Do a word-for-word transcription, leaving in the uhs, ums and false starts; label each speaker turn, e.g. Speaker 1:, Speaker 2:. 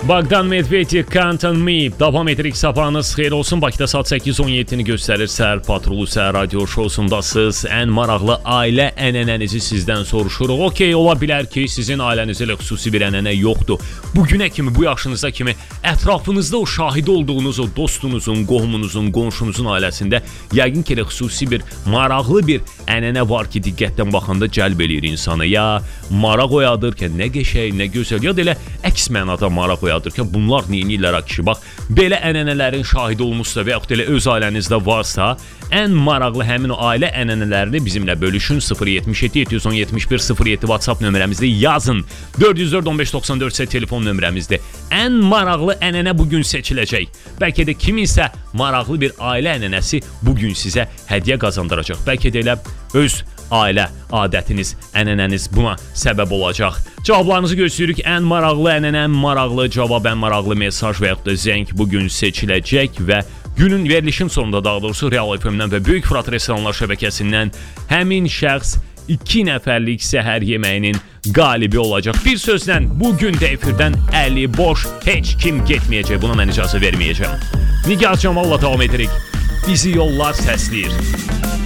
Speaker 1: Bogdan Medvedev, Count on Me. Davam edirik, sabahınız xeyir olsun. Bakıda saat səkkiz on yeddini göstərir. Səhər Patrolu Səhər Radio Şousundasınız. Ən maraqlı ailə ənənənizi sizdən soruşuruq. Okey, ola bilər ki, sizin ailənizə ilə xüsusi bir ənənə yoxdur. Bugünə kimi, bu yaşınıza kimi ətrafınızda o şahid olduğunuz o dostunuzun, qohumunuzun, qonşunuzun ailəsində yəqin ki, xüsusi bir maraqlı bir ənənə var ki, diqqətdən baxanda cəlb eləyir insanı. Ya maraq oyadır ki, nə qəşəng, nə gözəl, ya da elə əks mənada maraq oyadır. Ki, bunlar neyinirlər kişi? Bax, belə ənənələrin şahidi olmuşsa və yaxud elə öz ailənizdə varsa, ən maraqlı həmin o ailə ənənələrini bizimlə bölüşün. sıfır yetmiş yeddi yeddi yüz on yetmiş bir sıfır yeddi WhatsApp nömrəmizdə yazın. dörd yüz dörd on beş doxsan dörd isə telefon nömrəmizdir. Ən maraqlı ənənə bugün seçiləcək. Bəlkə də kiminsə maraqlı bir ailə ənənəsi bugün sizə hədiyyə qazandıracaq. Bəlkə də elə öz ailə adətiniz, ənənəniz buna səbəb olacaq. Cavablarınızı gözləyirik. Ən maraqlı ənənə, ən maraqlı cavab, ən maraqlı mesaj və yaxud da zəng bugün seçiləcək və günün verilişin sonunda, daha doğrusu Real F M-dən və Böyük Fırat Restoranlar şəbəkəsindən həmin şəxs iki nəfərlik səhər yeməyinin qalibi olacaq. Bir sözlə, bugün də efirdən əli boş heç kim getməyəcək. Buna mən icazə verməyəcəm. Nigar Camalla davam edirik. Bizi yollar səsləyir.